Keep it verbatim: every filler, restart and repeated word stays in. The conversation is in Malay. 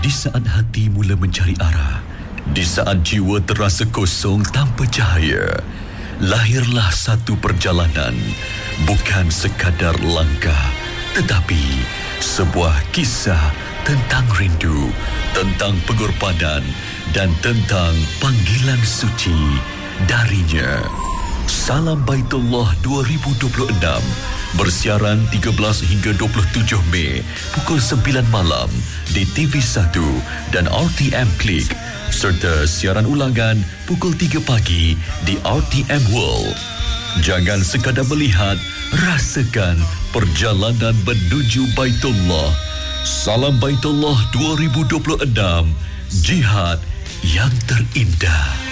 Di saat hati mula mencari arah, di saat jiwa terasa kosong tanpa cahaya, lahirlah satu perjalanan, bukan sekadar langkah, tetapi sebuah kisah tentang rindu, tentang pengorbanan dan tentang panggilan suci darinya. Salam Baitullah dua ribu dua puluh enam bersiaran tiga belas hingga dua puluh tujuh Mei pukul sembilan malam di T V satu dan R T M Klik, serta siaran ulangan pukul tiga pagi di R T M World. Jangan sekadar melihat, rasakan perjalanan menuju Baitullah. Salam Baitullah dua ribu dua puluh enam, jihad yang terindah.